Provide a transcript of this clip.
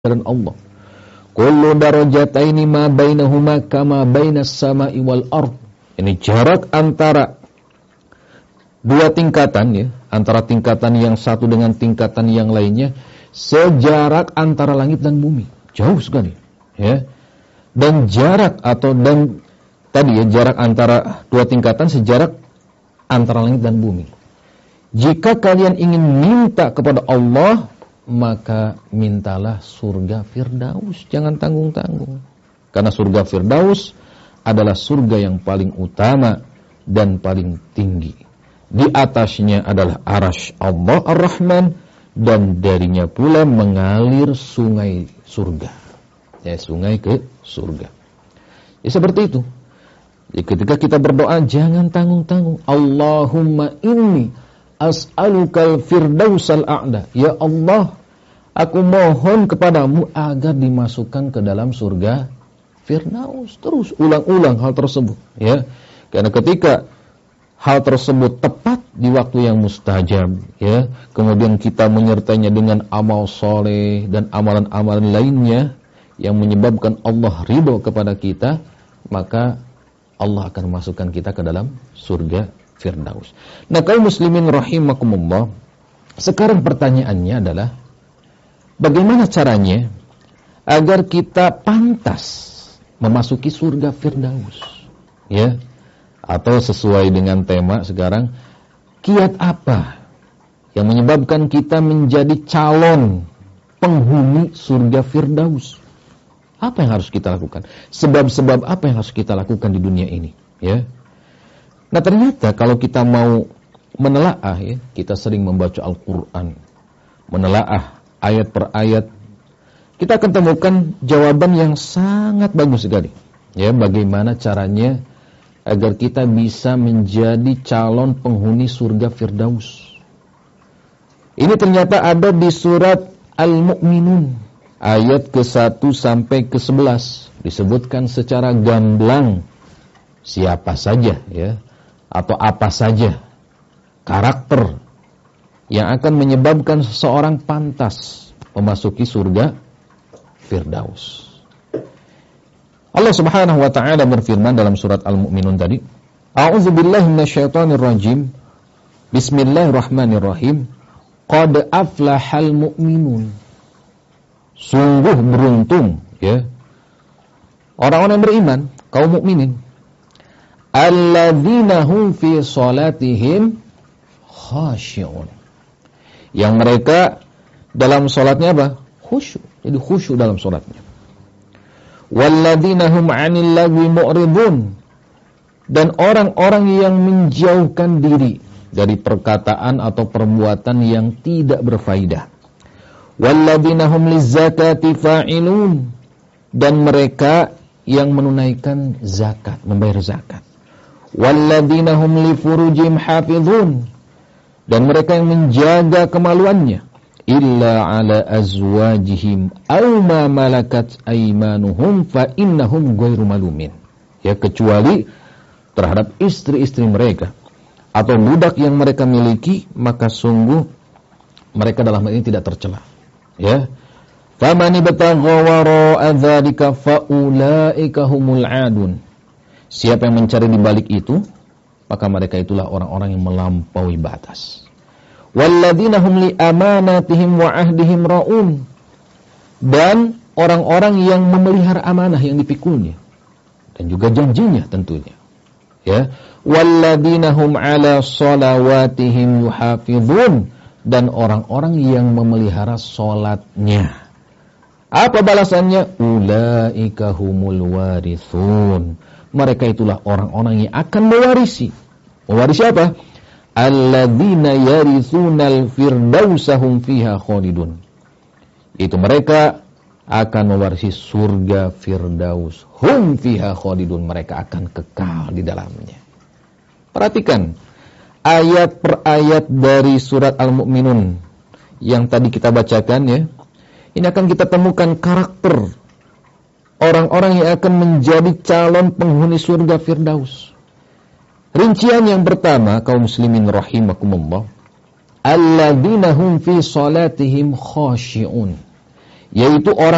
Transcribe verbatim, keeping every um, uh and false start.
dan Allah. Kullu darajataini ma bainahuma kama bainas sama'i wal ard. Ini jarak antara dua tingkatan ya, antara tingkatan yang satu dengan tingkatan yang lainnya sejarak antara langit dan bumi. Jauh sekali, ya. Dan jarak atau dan tadi ya jarak antara dua tingkatan sejarak antara langit dan bumi. Jika kalian ingin minta kepada Allah, maka mintalah surga Firdaus, jangan tanggung-tanggung. Karena surga Firdaus adalah surga yang paling utama dan paling tinggi. Di atasnya adalah arasy Allah Ar-Rahman, dan darinya pula mengalir sungai surga. Ya, sungai ke surga. Ya seperti itu. Ya, ketika kita berdoa jangan tanggung-tanggung. Allahumma inni as'alukal firdausal a'la. Ya Allah, aku mohon kepadamu agar dimasukkan ke dalam surga Firdaus. Terus ulang-ulang hal tersebut, ya. Karena ketika hal tersebut tepat di waktu yang mustajab, ya, kemudian kita menyertainya dengan amal soleh dan amalan-amalan lainnya yang menyebabkan Allah ridho kepada kita, maka Allah akan masukkan kita ke dalam surga Firdaus. Nah, kaum muslimin rahimakumullah, sekarang pertanyaannya adalah bagaimana caranya agar kita pantas memasuki surga Firdaus, ya? Atau sesuai dengan tema sekarang, kiat apa yang menyebabkan kita menjadi calon penghuni surga Firdaus? Apa yang harus kita lakukan? Sebab-sebab apa yang harus kita lakukan di dunia ini, ya? Nah, ternyata kalau kita mau menelaah, ya, kita sering membaca Al-Qur'an, menelaah ayat per ayat, kita akan temukan jawaban yang sangat bagus sekali, ya, bagaimana caranya agar kita bisa menjadi calon penghuni surga Firdaus. Ini ternyata ada di surat Al-Mu'minun ayat ke satu sampai ke sebelas, disebutkan secara gamblang siapa saja, ya, atau apa saja karakter yang akan menyebabkan seseorang pantas memasuki surga Firdaus. Allah Subhanahu wa taala berfirman dalam surat Al-Mu'minun tadi, A'udzubillahi minasyaitonir rajim. Bismillahirrahmanirrahim. Qad aflahal mu'minun. Sungguh beruntung, ya, orang-orang yang beriman, kaum mukminin. Alladzina hum fi shalatihim khashi'un. Yang mereka dalam salatnya apa? Khusyuk. Jadi khusyuk dalam salatnya. Walladzina hum 'anil lagwi mu'ridun. Dan orang-orang yang menjauhkan diri dari perkataan atau perbuatan yang tidak berfaedah. Walladzina hum lizzakati fa'ilun. Dan mereka yang menunaikan zakat, membayar zakat. Walladzina hum li furujihim hafizun. Dan mereka yang menjaga kemaluannya. Illa ala azwajihim aw ma malakat aymanuhum fa innahum ghairu malumin. Ya, kecuali terhadap istri-istri mereka atau budak yang mereka miliki, maka sungguh mereka dalam hal ini tidak tercela. Ya. Faman ibtagha wara'a dzalika fa ulaika humul 'adun. Siapa yang mencari di balik itu, maka mereka itulah orang-orang yang melampaui batas. Walladzina hum li amanatihim wa ahdihim ra'un. Dan orang-orang yang memelihara amanah yang dipikulnya dan juga janjinya tentunya, ya. Walladzina hum 'ala shalawatihim yuhafizun. Dan orang-orang yang memelihara salatnya. Apa balasannya? Ulaika humul warithun. Mereka itulah orang-orang yang akan mewarisi. Mewarisi apa? Alladzina yaritsunal firdausa hum fiha khalidun. Itu mereka akan mewarisi surga Firdaus. Hum fiha khalidun, mereka akan kekal di dalamnya. Perhatikan ayat per ayat dari surat Al-Mu'minun yang tadi kita bacakan, ya. Ini akan kita temukan karakter orang-orang yang akan menjadi calon penghuni surga Firdaus. Rincian yang pertama, kaum muslimin rahimakumullah, alladzina hum fi salatihim khashi'un, yaitu orang